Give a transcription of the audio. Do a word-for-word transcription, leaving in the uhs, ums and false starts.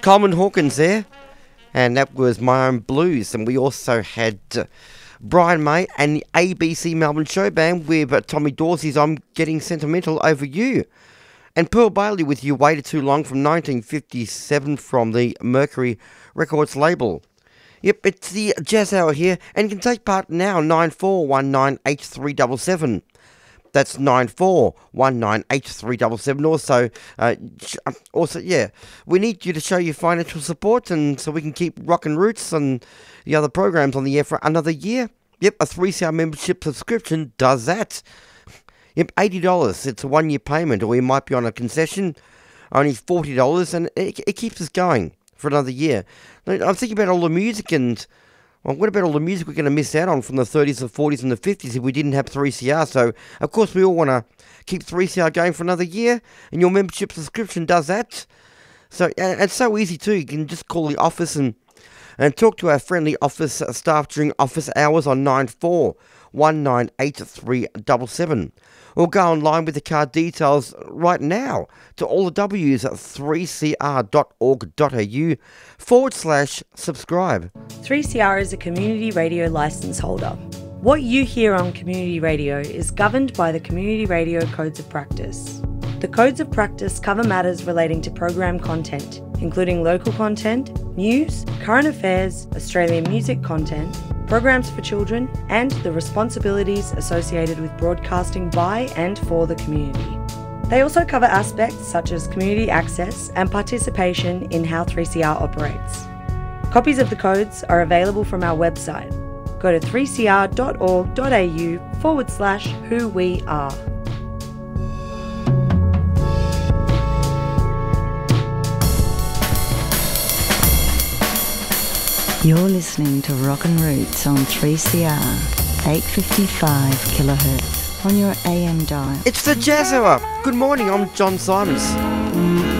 Coleman Hawkins there, and that was My Own Blues. And we also had uh, Brian May and the A B C Melbourne Show Band with uh, Tommy Dorsey's I'm Getting Sentimental Over You. And Pearl Bailey with You Waited Too Long from nineteen fifty-seven from the Mercury Records label. Yep, it's the Jazz Hour here, and you can take part now, nine four one nine eight three seven seven. That's nine four one nine eight three seven seven. Also, uh, also, yeah, we need you to show your financial support, and so we can keep Rockin' Roots and the other programs on the air for another year. Yep, a three C R membership subscription does that. Yep, eighty dollars. It's a one-year payment, or we might be on a concession, only forty dollars, and it, it keeps us going for another year. I'm thinking about all the music, and well, what about all the music we're going to miss out on from the thirties, the forties, and the fifties if we didn't have three C R? So, of course, we all want to keep three C R going for another year, and your membership subscription does that. So, and it's so easy too. You can just call the office and and talk to our friendly office staff during office hours on nine four one nine eight three seven seven. Or go online with the card details right now to all the W's at three c r dot org dot a u forward slash subscribe. three C R is a community radio licence holder. What you hear on community radio is governed by the Community Radio Codes of Practice. The Codes of Practice cover matters relating to program content, including local content, news, current affairs, Australian music content, programs for children, and the responsibilities associated with broadcasting by and for the community. They also cover aspects such as community access and participation in how three C R operates. Copies of the codes are available from our website. Go to three c r dot org dot a u forward slash who we are. You're listening to Rockin' Roots on three C R, eight fifty-five kilohertz on your A M dial. It's the Jazz Hour. Good morning, I'm John Simons.